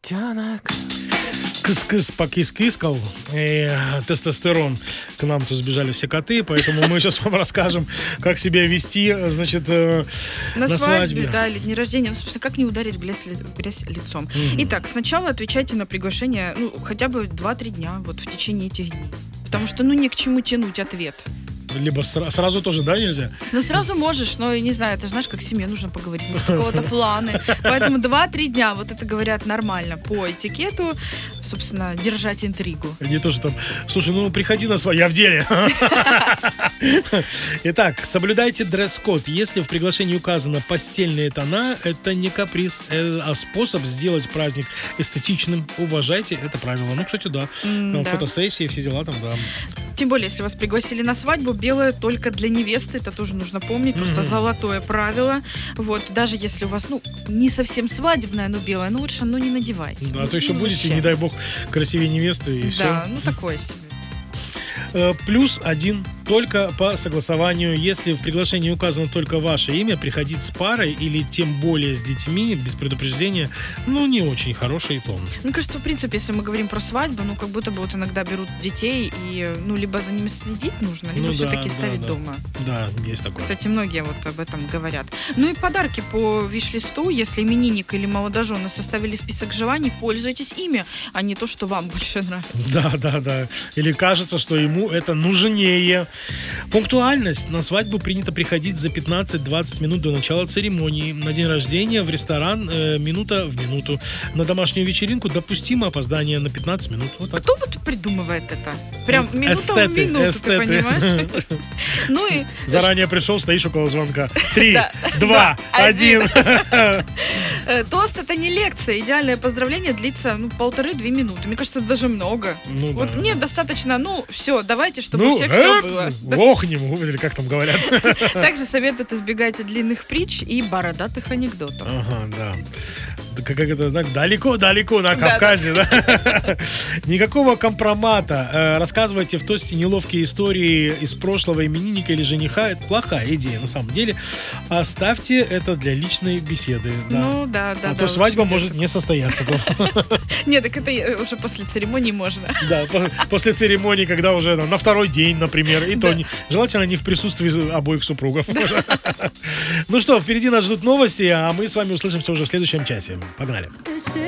котенок. Кыс-кыс покис-кискал, и тестостерон. К нам тут сбежали все коты, поэтому мы сейчас вам расскажем, как себя вести, значит, На свадьбе, свадьбе. да, или дне рождения. Ну, собственно, как не ударить в грязь лицом. Итак, сначала отвечайте на приглашение, ну, хотя бы 2-3 дня, вот в течение этих дней. Потому что, ну, ни к чему тянуть ответ. Либо сразу тоже, да, нельзя? Ну, сразу можешь, но, не знаю, ты знаешь, как в семье нужно поговорить, может, у кого-то планы. Поэтому 2-3 дня, вот это, говорят, нормально. По этикету, собственно, держать интригу. Не то, что там, слушай, ну приходи на свадьбу, я в деле. Итак, соблюдайте дресс-код. Если в приглашении указано постельные тона, это не каприз, а способ сделать праздник эстетичным. Уважайте это правило. Ну, кстати, да. Там Да. фотосессии, все дела там, да. Тем более, если вас пригласили на свадьбу, белое только для невесты, это тоже нужно помнить, просто золотое правило. Вот, даже если у вас, ну, не совсем свадебное, но белое, ну, лучше, ну, не надевайте. Да, а то еще Ну, будете, зачем? не дай бог, красивее невесты и все. Да, ну, такое себе. Плюс 1 только по согласованию. Если в приглашении указано только ваше имя, приходить с парой или тем более с детьми без предупреждения, ну, не очень хороший тон. Мне кажется, в принципе, если мы говорим про свадьбу, ну, как будто бы вот иногда берут детей и, ну, либо за ними следить нужно, либо Ну, все-таки да, ставить да. дома. Да, есть такое. Кстати, многие вот об этом говорят. Ну и подарки по виш-листу, если именинник или молодожены составили список желаний, пользуйтесь ими, а не то, что вам больше нравится. Да. Или кажется, что ему это нужнее. Пунктуальность. На свадьбу принято приходить за 15-20 минут до начала церемонии. На день рождения в ресторан минута в минуту. На домашнюю вечеринку допустимо опоздание на 15 минут. Вот так. Кто вот придумывает это? Прям минута Эстеты, в минуту, эстеты. ты понимаешь? Ну и Заранее пришел, стоишь около звонка. 3, Да. 2, 1. тост — это не лекция. Идеальное поздравление длится, ну, 1,5-2 минуты. Мне кажется, это даже много. Ну, Вот да. мне достаточно, ну, все, давайте, чтобы Ну, у всех все было. охнем, или как там говорят. Также советуют избегать длинных притч и бородатых анекдотов. Ага, да. Как это, далеко на Кавказе, да? Никакого компромата. Рассказывайте в тосте неловкие истории из прошлого именинника или жениха. Это плохая идея, на самом деле. Оставьте это для личной беседы. Да. Ну, да. А то свадьба может не состояться. Нет, так это уже после церемонии можно. Да, после церемонии, когда уже на второй день, например. И то желательно не в присутствии обоих супругов. Ну что, впереди нас ждут новости, а мы с вами услышимся уже в следующем часе. Погнали.